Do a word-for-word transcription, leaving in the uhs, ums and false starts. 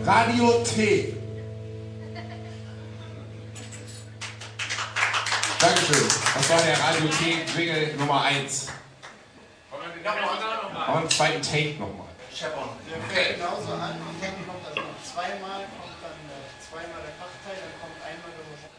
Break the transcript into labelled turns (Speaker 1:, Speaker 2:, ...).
Speaker 1: Radio T. Dankeschön. Das war der Radio T-Jingle Nummer eins. Aber einen zweiten Take nochmal.
Speaker 2: Der fängt genauso an, und dann kommt also noch zweimal, kommt dann äh, zweimal der Fachteil, dann kommt einmal der